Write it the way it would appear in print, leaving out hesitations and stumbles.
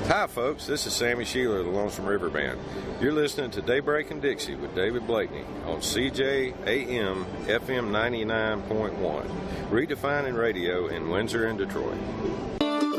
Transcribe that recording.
Hi, folks. This is Sammy Sheeler of the Lonesome River Band. You're listening to Daybreak in Dixie with David Blakeney on CJAM FM 99.1, redefining radio in Windsor and Detroit.